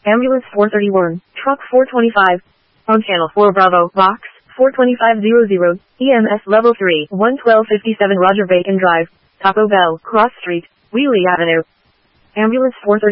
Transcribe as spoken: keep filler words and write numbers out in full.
Ambulance four thirty-one, Truck four twenty-five. On Channel four Bravo, Box four twenty-five hundred, E M S Level three, one twelve fifty-seven Roger Bacon Drive, Taco Bell, Cross Street, Wheelie Avenue. Ambulance four thirty-one.